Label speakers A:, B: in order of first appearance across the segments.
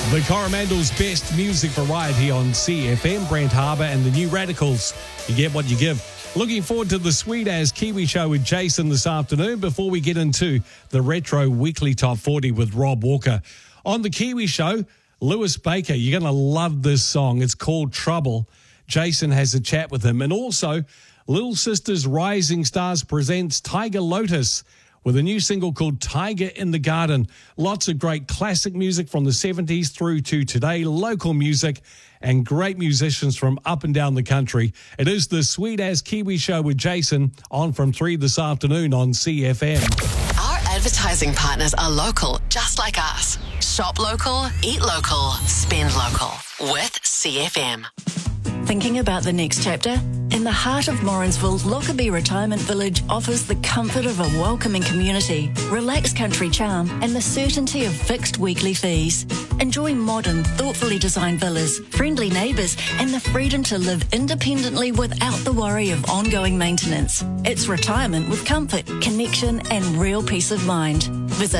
A: The Coromandel's best music variety on CFM, Brent Harbour and the New Radicals. You get what you give. Looking forward to the Sweet As Kiwi Show with Jason this afternoon before we get into the Retro Weekly Top 40 with Rob Walker. On the Kiwi Show, Lewis Baker, you're going to love this song. It's called Trouble. Jason has a chat with him. And also, Little Sisters Rising Stars presents Tiger Lotus with a new single called Tiger in the Garden. Lots of great classic music from the 70s through to today, local music, and great musicians from up and down the country. It is the Sweet As Kiwi Show with Jason, on from 3 this afternoon on CFM.
B: Our advertising partners are local, just like us. Shop local, eat local, spend local with CFM.
C: Thinking about the next chapter? In the heart of Morrinsville, Lockerbie Retirement Village offers the comfort of a welcoming community, relaxed country charm, and the certainty of fixed weekly fees. Enjoy modern, thoughtfully designed villas, friendly neighbours, and the freedom to live independently without the worry of ongoing maintenance. It's retirement with comfort, connection, and real peace of mind. Visit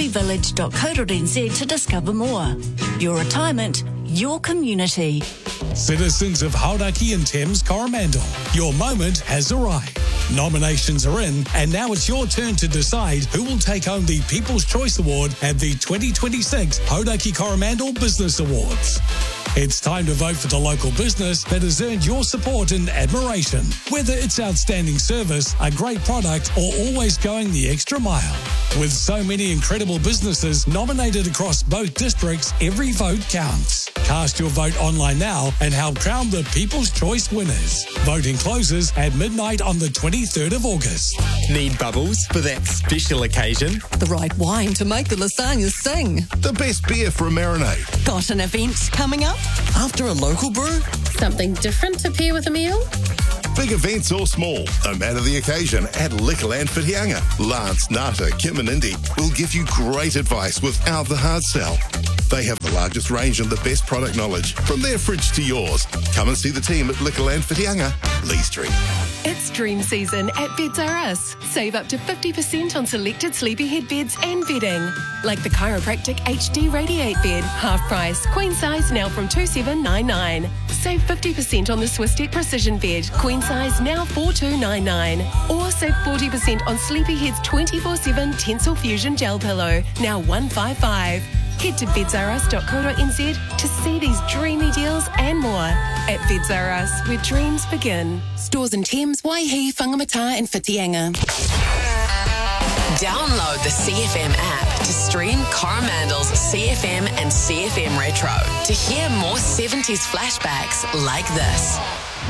C: lockerbievillage.co.nz to discover more. Your retirement, your community.
D: Citizens of Hauraki and Thames Coromandel, your moment has arrived. Nominations are in, and now it's your turn to decide who will take home the People's Choice Award at the 2026 Hauraki Coromandel Business Awards. It's time to vote for the local business that has earned your support and admiration. Whether it's outstanding service, a great product, or always going the extra mile. With so many incredible businesses nominated across both districts, every vote counts. Cast your vote online now and help crown the People's Choice winners. Voting closes at midnight on the 23rd of August.
E: Need bubbles for that special occasion?
F: The right wine to make the lasagna sing.
G: The best beer for a marinade.
F: Got an event coming up?
E: After a local brew?
H: Something different to pair with a meal?
G: Big events or small, no matter the occasion, at Liquorland Whitianga. Lance, Nata, Kim and Indy will give you great advice without the hard sell. They have the largest range and the best product knowledge, from their fridge to yours. Come and see the team at Liquorland Whitianga, Lee Street.
I: It's dream season at Beds R Us. Save up to 50% on selected sleepyhead beds and bedding. Like the Chiropractic HD Radiate bed, half price, queen size now from $2,799. Save 50% on the Swisstech Precision bed, queen size now $4,299. Or save 40% on Sleepyhead's 24/7 Tensile Fusion gel pillow, now $155. Head to bedsrus.co.nz to see these dreamy deals and more. At Beds R Us, where dreams begin.
F: Stores in Thames, Waihi, Whangamata and Whitianga.
B: Download the CFM app to stream Coromandel's CFM and CFM Retro to hear more 70s flashbacks like this.